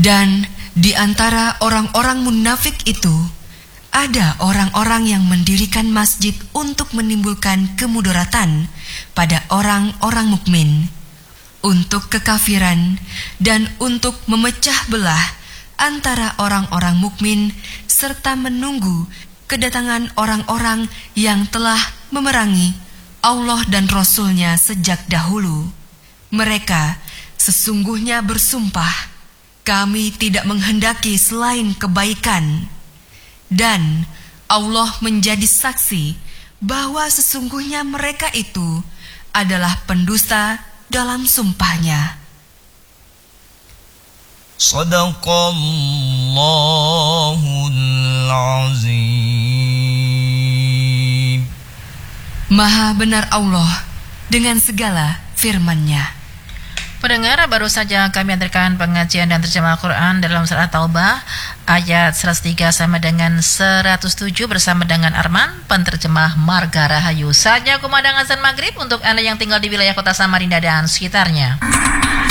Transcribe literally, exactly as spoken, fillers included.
Dan di antara orang-orang munafik itu, ada orang-orang yang mendirikan masjid untuk menimbulkan kemudaratan pada orang-orang mukmin, untuk kekafiran, dan untuk memecah belah antara orang-orang mukmin, serta menunggu kedatangan orang-orang yang telah memerangi Allah dan Rasul-Nya sejak dahulu. Mereka sesungguhnya bersumpah, kami tidak menghendaki selain kebaikan. Dan Allah menjadi saksi bahwa sesungguhnya mereka itu adalah pendusta dalam sumpahnya. Shadaqallahul azim. Maha benar Allah dengan segala firman-Nya. Pendengar, baru saja kami hadirkan pengajian dan terjemah Al-Quran dalam surat Taubah ayat seratus tiga sama dengan seratus tujuh bersama dengan Arman, penterjemah Marga Rahayu. Saatnya kumandang azan maghrib untuk Anda yang tinggal di wilayah kota Samarinda dan sekitarnya.